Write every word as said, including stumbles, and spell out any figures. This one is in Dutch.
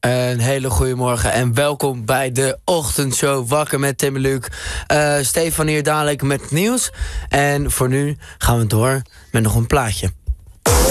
Een hele goede morgen en welkom bij de ochtendshow Wakker met Tim en Luc. Uh, Stefan hier dadelijk met nieuws. En voor nu gaan we door met nog een plaatje.